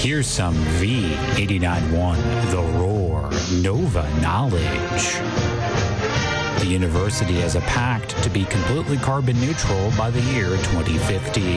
Here's some V89.1, The Roar, Nova Knowledge. The university has a pact to be completely carbon neutral by the year 2050.